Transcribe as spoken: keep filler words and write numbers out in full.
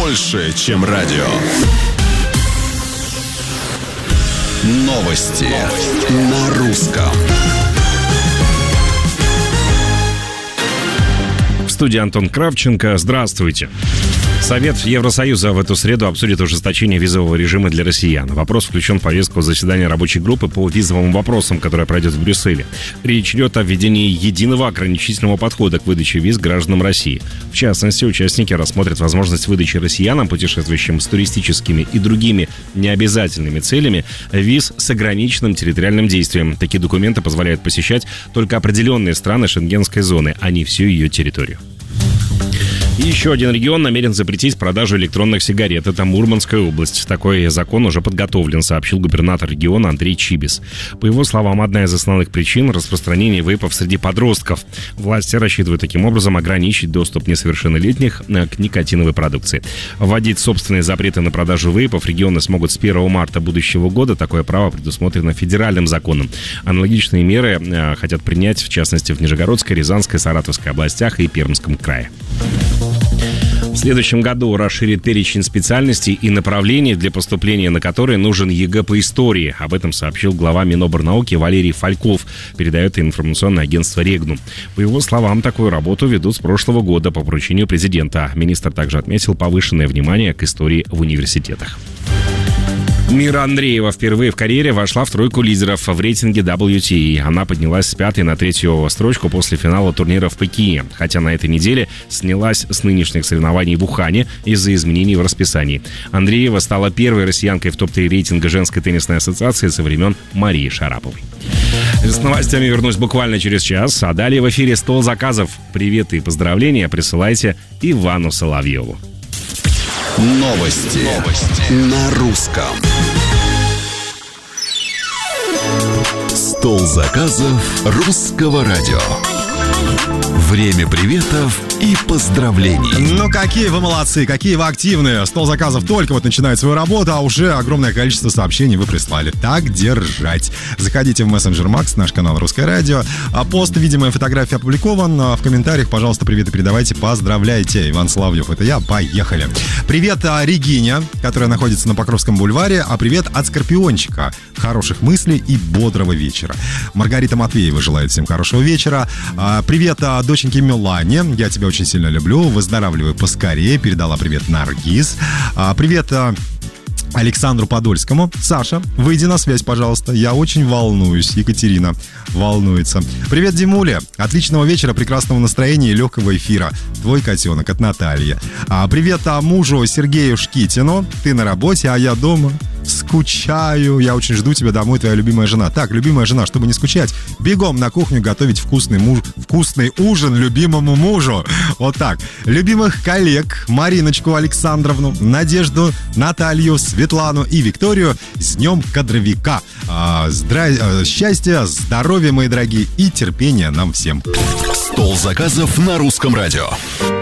больше, чем радио. Новости, Новости. На русском. В студии Антон Кравченко. Здравствуйте. Совет Евросоюза в эту среду обсудит ужесточение визового режима для россиян. Вопрос включен в повестку заседания рабочей группы по визовым вопросам, которая пройдет в Брюсселе. Речь идет о введении единого ограничительного подхода к выдаче виз гражданам России. В частности, участники рассмотрят возможность выдачи россиянам, путешествующим с туристическими и другими необязательными целями, виз с ограниченным территориальным действием. Такие документы позволяют посещать только определенные страны шенгенской зоны, а не всю ее территорию. И еще один регион намерен запретить продажу электронных сигарет. Это Мурманская область. Такой закон уже подготовлен, сообщил губернатор региона Андрей Чибис. По его словам, одна из основных причин — распространения вейпов среди подростков. Власти рассчитывают таким образом ограничить доступ несовершеннолетних к никотиновой продукции. Вводить собственные запреты на продажу вейпов регионы смогут с первого марта будущего года. Такое право предусмотрено федеральным законом. Аналогичные меры хотят принять, в частности, в Нижегородской, Рязанской, Саратовской областях и Пермском крае. В следующем году расширит перечень специальностей и направлений, для поступления на которые нужен ЕГЭ по истории. Об этом сообщил глава Миноборнауки Валерий Фальков, передает информационное агентство «Регнум». По его словам, такую работу ведут с прошлого года по поручению президента. Министр также отметил повышенное внимание к истории в университетах. Мира Андреева впервые в карьере вошла в тройку лидеров в рейтинге дабл ю ти и. Она поднялась с пятой на третью строчку после финала турнира в Пекине, хотя на этой неделе снялась с нынешних соревнований в Ухане из-за изменений в расписании. Андреева стала первой россиянкой в топ-три рейтинга женской теннисной ассоциации со времен Марии Шараповой. С новостями вернусь буквально через час, а далее в эфире «Стол заказов». Приветы и поздравления присылайте Ивану Соловьеву. Новости, Новости. На русском. Стол заказов русского радио. Время приветов и поздравлений. Ну какие вы молодцы, какие вы активные. Стол заказов только вот начинает свою работу, а уже огромное количество сообщений вы прислали. Так держать. Заходите в мессенджер Макс, наш канал Русское радио. А пост, видимая фотография опубликован. В комментариях, пожалуйста, приветы передавайте, поздравляйте. Иван Соловьев, это я, поехали. Привет Регине, которая находится на Покровском бульваре. А привет от Скорпиончика. Хороших мыслей и бодрого вечера. Маргарита Матвеева желает всем хорошего вечера. Привет доченьке Милане. Я тебя очень сильно люблю. Выздоравливай поскорее. Передала привет Наргиз. Привет Александру Подольскому. Саша, выйди на связь, пожалуйста. Я очень волнуюсь. Екатерина волнуется. Привет, Димуля. Отличного вечера, прекрасного настроения и легкого эфира. Твой котенок от Натальи. Привет мужу Сергею Шкитину. Ты на работе, а я дома. Скучаю. Я очень жду тебя домой, твоя любимая жена. Так, любимая жена, чтобы не скучать, бегом на кухню готовить вкусный, муж... вкусный ужин любимому мужу. Вот так. Любимых коллег Мариночку Александровну, Надежду, Наталью, Светлану и Викторию с днем кадровика. А, здра... Счастья, здоровья, мои дорогие, и терпения нам всем. Стол заказов на русском радио.